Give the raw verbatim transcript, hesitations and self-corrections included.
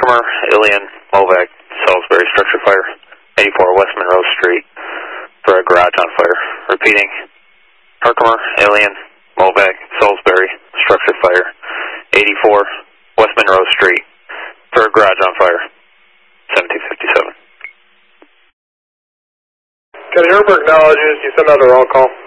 Herkimer, Ilion, Movac, Salisbury, structure fire. eighty-four West Monroe Street for a garage on fire. Repeating, Herkimer, Ilion, Movac, Salisbury, structure fire. eighty-four West Monroe Street for a garage on fire. seventeen fifty-seven. Can Herber acknowledges you send out a roll call?